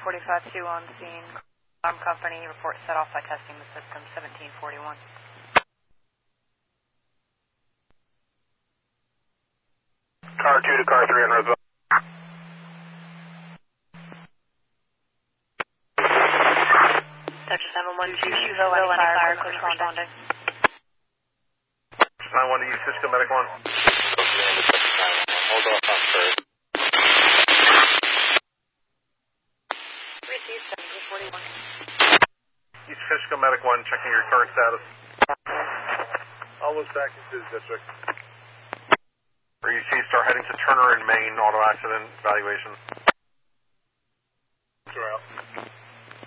45-2 on scene. Alarm company, report set off by testing the system, 1741. Car 2 to car 3 on Roseville. Section 712, Shuvo, any fire, quick responding. 9-1 to you, Cisco Medic 1. Hold off on first. Received 1741. East Fishkill Medic 1, checking your current status. Almost back into the district. RUC, start heading to Turner and Main, auto accident evaluation. Throughout.